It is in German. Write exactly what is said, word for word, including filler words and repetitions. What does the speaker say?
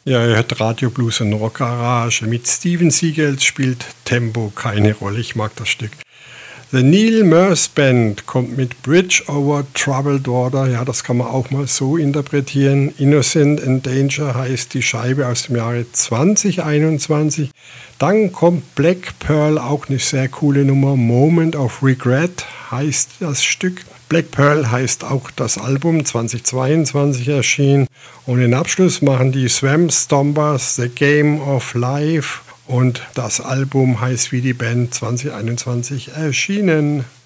Ja, ihr hört Radio Blues und Rock Garage. Mit Steven Seagulls spielt Tempo keine Rolle. Ich mag das Stück. The Neil Morse Band kommt mit Bridge Over Troubled Water. Ja, das kann man auch mal so interpretieren. Innocent and Danger heißt die Scheibe aus dem Jahre zwanzig einundzwanzig. Dann kommt Black Pearl, auch eine sehr coole Nummer. Moment of Regret heißt das Stück. Black Pearl heißt auch das Album, zweitausendzweiundzwanzig erschienen. Und den Abschluss machen die Swamp Stompers, The Game of Life. Und das Album heißt wie die Band, zwanzig einundzwanzig erschienen.